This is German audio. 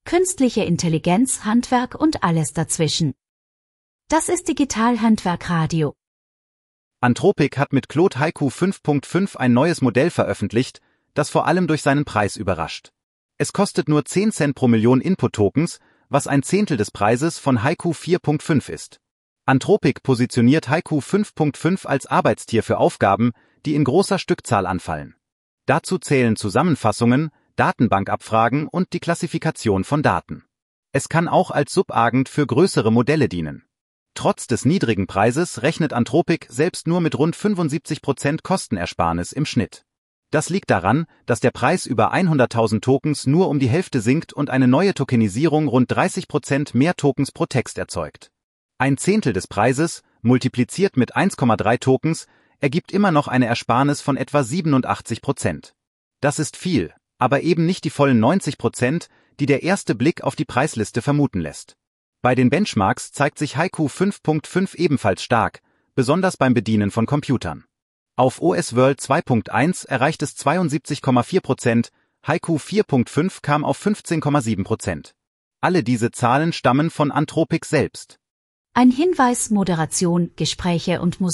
künstliche Intelligenz, Handwerk und alles dazwischen. Das ist Digital Handwerk Radio. Anthropic hat mit Claude Haiku 5.5 ein neues Modell veröffentlicht, das vor allem durch seinen Preis überrascht. Es kostet nur 10 Cent pro Million Input-Tokens, was ein Zehntel des Preises von Haiku 4.5 ist. Anthropic positioniert Haiku 5.5 als Arbeitstier für Aufgaben, die in großer Stückzahl anfallen. Dazu zählen Zusammenfassungen, Datenbankabfragen und die Klassifikation von Daten. Es kann auch als Subagent für größere Modelle dienen. Trotz des niedrigen Preises rechnet Anthropic selbst nur mit rund 75% Kostenersparnis im Schnitt. Das liegt daran, dass der Preis über 100.000 Tokens nur um die Hälfte sinkt und eine neue Tokenisierung rund 30% mehr Tokens pro Text erzeugt. Ein Zehntel des Preises, multipliziert mit 1,3 Tokens, ergibt immer noch eine Ersparnis von etwa 87%. Das ist viel, aber eben nicht die vollen 90%, die der erste Blick auf die Preisliste vermuten lässt. Bei den Benchmarks zeigt sich Haiku 5.5 ebenfalls stark, besonders beim Bedienen von Computern. Auf OS World 2.1 erreicht es 72,4%, Haiku 4.5 kam auf 15,7%. Alle diese Zahlen stammen von Anthropic selbst. Ein Hinweis: Moderation, Gespräche und Musik